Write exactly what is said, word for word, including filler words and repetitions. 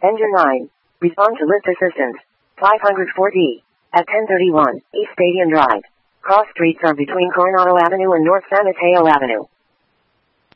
Engine nine. Respond to lift assistance. five hundred four D. At ten thirty-one, East Stadium Drive. Cross streets are between Coronado Avenue and North San Mateo Avenue.